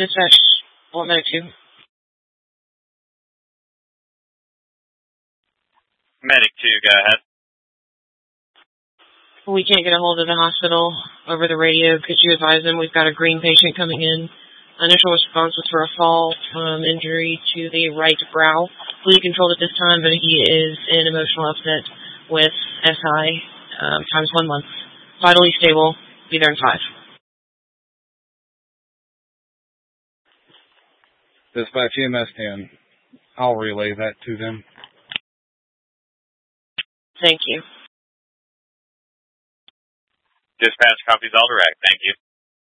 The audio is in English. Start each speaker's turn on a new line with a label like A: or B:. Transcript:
A: Dispatch, what medic 2?
B: Medic 2, go ahead.
A: We can't get a hold of the hospital over the radio. Could you advise them we've got a green patient coming in? Initial response was for a fall injury to the right brow. Fully controlled at this time, but he is in emotional upset with SI times 1 month. Vitally stable. Be there in 5.
C: Dispatch EMS 10. I'll relay that to them.
A: Thank you.
B: Dispatch copies all direct. Thank you.